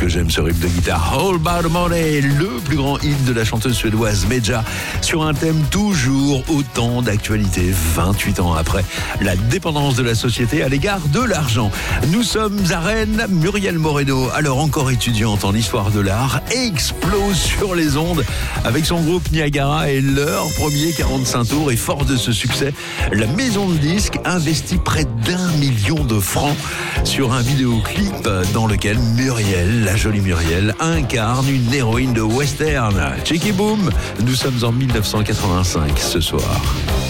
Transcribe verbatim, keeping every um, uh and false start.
que j'aime ce riff de guitare. All About the Money, le plus grand hit de la chanteuse suédoise Meja, sur un thème toujours autant d'actualité, vingt-huit ans après la dépendance de la société à l'égard de l'argent. Nous sommes à Rennes. Muriel Moreno, alors encore étudiante en histoire de l'art, explose sur les ondes avec son groupe Niagara et leur premier quarante-cinq tours. Et fort de ce succès, la maison de disques investit près d'un million de francs sur un vidéoclip dans lequel Muriel, la jolie Muriel, incarne une héroïne de western. Cheeky Boom, nous sommes en mille neuf cent quatre-vingt-cinq ce soir.